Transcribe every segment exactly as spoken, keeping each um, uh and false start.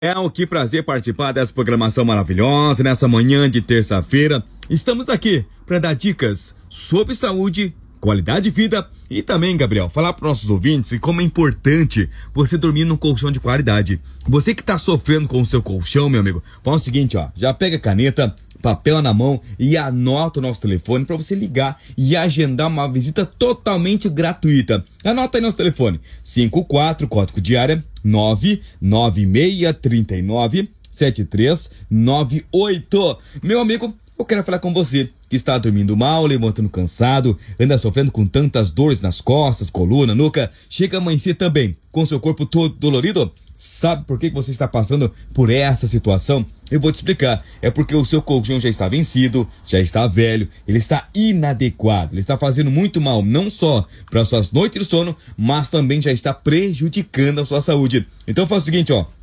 É um que prazer participar dessa programação maravilhosa nessa manhã de terça-feira. Estamos aqui para dar dicas sobre saúde, qualidade de vida e também, Gabriel, falar para nossos ouvintes como é importante você dormir num colchão de qualidade. Você que está sofrendo com o seu colchão, meu amigo, faz o seguinte, ó, já pega a caneta, papel na mão e anota o nosso telefone para você ligar e agendar uma visita totalmente gratuita. Anota aí nosso telefone, cinco quatro, código de área nove nove seis três nove sete três nove oito. Meu amigo, eu quero falar com você que está dormindo mal, levantando cansado, anda sofrendo com tantas dores nas costas, coluna, nuca, chega a amanhecer também com seu corpo todo dolorido. Sabe por que você está passando por essa situação? Eu vou te explicar. É porque o seu colchão já está vencido, já está velho, ele está inadequado, ele está fazendo muito mal, não só para suas noites de sono, mas também já está prejudicando a sua saúde. Então faz o seguinte, ó.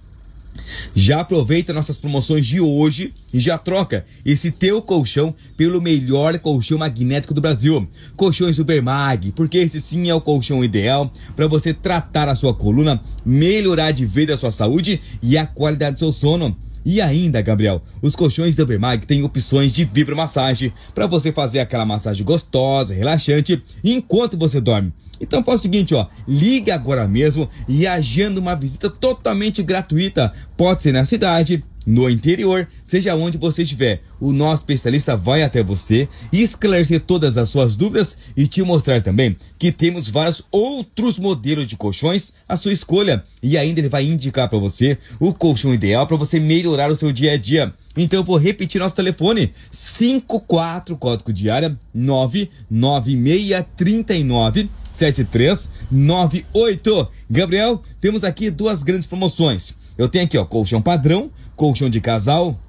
Já aproveita nossas promoções de hoje e já troca esse teu colchão pelo melhor colchão magnético do Brasil. Colchões Ubermag, porque esse sim é o colchão ideal para você tratar a sua coluna, melhorar de vez a sua saúde e a qualidade do seu sono. E ainda, Gabriel, os colchões da Ubermag têm opções de vibromassagem para você fazer aquela massagem gostosa, relaxante, enquanto você dorme. Então faz o seguinte, ó, liga agora mesmo e agenda uma visita totalmente gratuita. Pode ser na cidade, no interior, seja onde você estiver. O nosso especialista vai até você e esclarecer todas as suas dúvidas e te mostrar também que temos vários outros modelos de colchões à sua escolha. E ainda ele vai indicar para você o colchão ideal para você melhorar o seu dia a dia. Então eu vou repetir nosso telefone, cinco quatro, código de área nove nove seis três nove sete três nove oito. Gabriel, temos aqui duas grandes promoções. Eu tenho aqui, ó, colchão padrão, colchão de casal,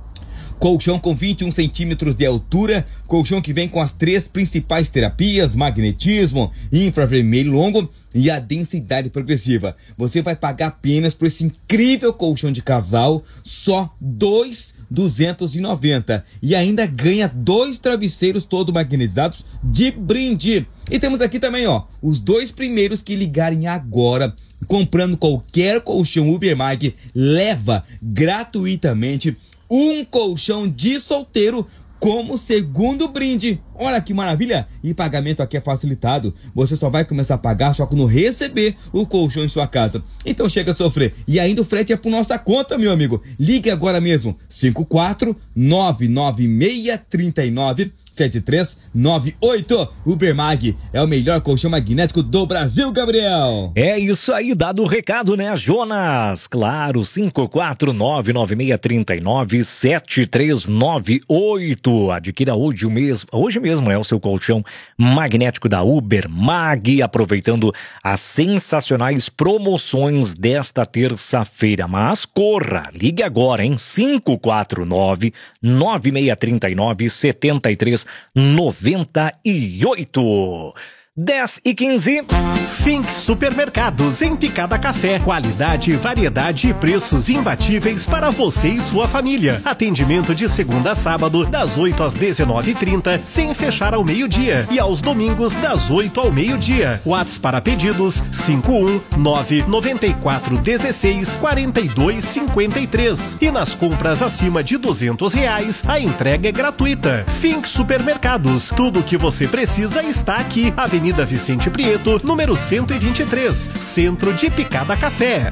colchão com vinte e um centímetros de altura, colchão que vem com as três principais terapias, magnetismo, infravermelho longo e a densidade progressiva. Você vai pagar apenas por esse incrível colchão de casal só dois mil duzentos e noventa e ainda ganha dois travesseiros todo magnetizados de brinde. E temos aqui também, ó, os dois primeiros que ligarem agora comprando qualquer colchão Ubermag, leva gratuitamente um colchão de solteiro como segundo brinde. Olha que maravilha! E pagamento aqui é facilitado. Você só vai começar a pagar só quando receber o colchão em sua casa. Então chega a sofrer. E ainda o frete é por nossa conta, meu amigo. Ligue agora mesmo. cinco quatro nove nove seis três nove sete três nove oito. Ubermag é o melhor colchão magnético do Brasil, Gabriel. É isso aí, dado o recado, né, Jonas? Claro, cinco quatro nove nove seis três nove sete três nove oito. Adquira hoje mesmo, hoje mesmo é o seu colchão magnético da Ubermag, aproveitando as sensacionais promoções desta terça-feira. Mas corra, ligue agora, hein? cinco quatro nove nove seis três nove sete três noventa e oito. dez e quinze. Fink Supermercados em Picada Café. Qualidade, variedade e preços imbatíveis para você e sua família. Atendimento de segunda a sábado, das oito às dezenove e trinta, sem fechar ao meio-dia. E aos domingos, das oito ao meio-dia. WhatsApp para pedidos cinco um nove nove quatro um seis quatro dois cinco três. E nas compras acima de duzentos reais, a entrega é gratuita. Fink Supermercados. Tudo o que você precisa está aqui. Avenida Vicente Prieto, número cento e vinte e três, Centro de Picada Café.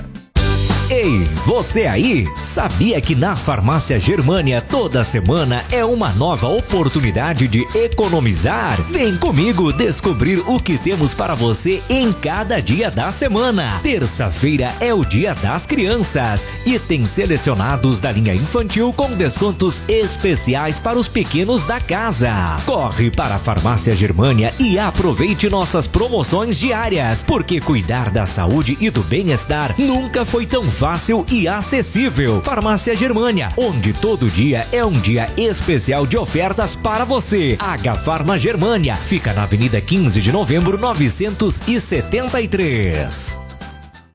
Ei, você aí, sabia que na Farmácia Germânia toda semana é uma nova oportunidade de economizar? Vem comigo descobrir o que temos para você em cada dia da semana. Terça-feira é o Dia das Crianças. Itens selecionados da linha infantil com descontos especiais para os pequenos da casa. Corre para a Farmácia Germânia e aproveite nossas promoções diárias, porque cuidar da saúde e do bem-estar nunca foi tão fácil e acessível. Farmácia Germânia, onde todo dia é um dia especial de ofertas para você. H Farma Germânia, fica na Avenida quinze de Novembro, novecentos e setenta e três.